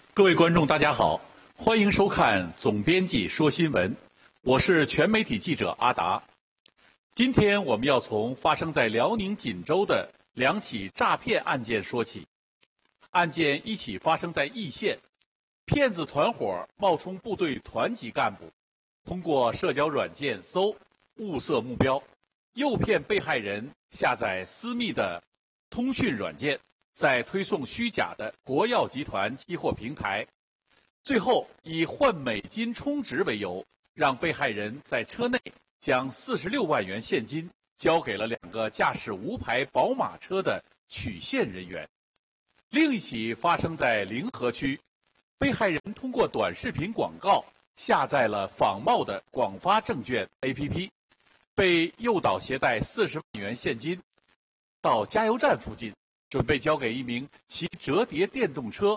各位观众，大家好，欢迎收看总编辑说新闻，我是全媒体记者阿达。今天我们要从发生在辽宁锦州的2起诈骗案件说起。案件一起发生在易县，骗子团伙冒充部队团级干部，通过社交软件搜物色目标，诱骗被害人下载私密的通讯软件，再推送虚假的国药集团期货平台，最后以换美金充值为由，让被害人在车内将46万元现金交给了2个驾驶无牌宝马车的取现人员。另一起发生在临河区，被害人通过短视频广告下载了仿冒的广发证券 APP， 被诱导携带40万元现金到加油站附近，准备交给一名骑折叠电动车